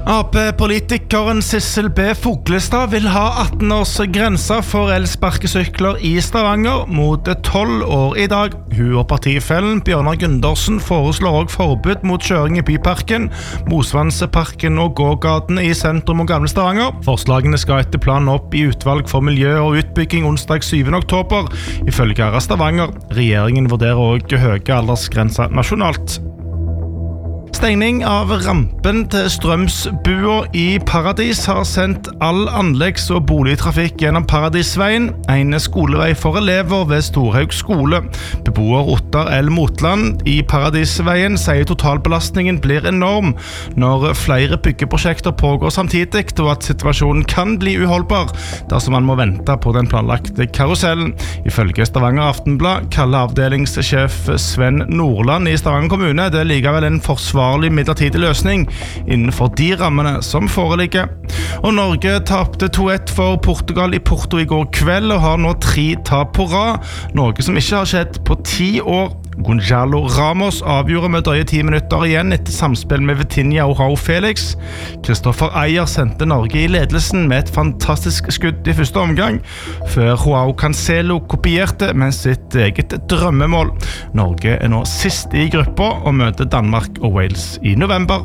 AP-politikeren Sissel B. Fuglestad vil ha 18 års grenser for elsparkesykler i Stavanger mot 12 år i dag. Hun og partifellen Bjørnar Gundersen foreslår også forbud mot kjøring i Byparken, Mosvanseparken og gågaten i sentrum og Gamle Stavanger. Forslagene skal etter planen opp i utvalg for miljø og utbygging onsdag 7. oktober, ifølge Ara Stavanger. Regjeringen vurderer også høye aldersgrenser nasjonalt. Stengning av rampen til Strømsbua i Paradis har sendt all anleggs- og boligtrafikk gjennom Paradisveien, en skolevei for elever ved Storhaug skole. Beboer Ottar L. Motland i Paradisveien sier totalbelastningen blir enorm når flere byggeprosjekter pågår samtidig, og at situasjonen kan bli uholdbar dersom man må vente på den planlagte karusellen. Ifølge Stavanger Aftenblad kaller avdelingssjef Sven Nordland i Stavanger kommune det likevel en forsvarlig midlertidig løsning innenfor de rammene som foreligger. Og Norge tapte 2-1 for Portugal i Porto i går kveld og har nå 3 tap på rad, noe som ikke har skjedd på 10 år. Gonzalo Ramos avgjorde med drøye 10 minutter igjen etter samspill med Vitinha og João Felix. Kristoffer Eier sendte Norge i ledelsen med et fantastisk skudd i første omgang, før João Cancelo kopierte med sitt eget drømmemål. Norge er nå sist i gruppa og møter Danmark og Wales i november.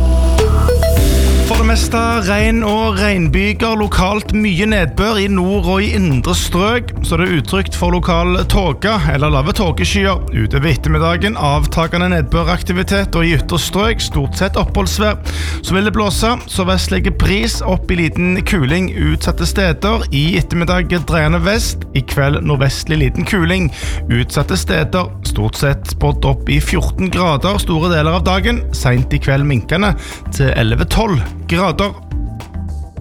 For det meste regn og regnbyger, lokalt mye nedbør i nord og i indre strøk, så det er utrygt for lokal tåke eller lave tåkeskyer. Utover ettermiddagen avtagende nedbøraktivitet og i ytre strøk stort sett oppholdsvær. Så vil det blåse, så vestlige bris opp i liten kuling utsatte steder. I ettermiddag dreiende vest, i kveld nordvestlig liten kuling utsatte steder. Stort sett spådd opp i 14 grader store deler av dagen, sent i kveld minkende til 11-12 grader.